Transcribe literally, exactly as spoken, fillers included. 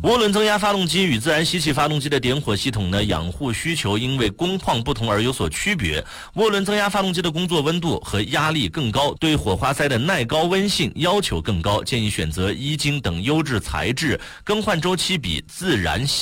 涡轮增压发动机与自然吸气发动机的点火系统呢，养护需求因为工况不同而有所区别。涡轮增压发动机的工作温度和压力更高，对火花塞的耐高温性要求更高，建议选择一晶等优质材质，更换周期比自然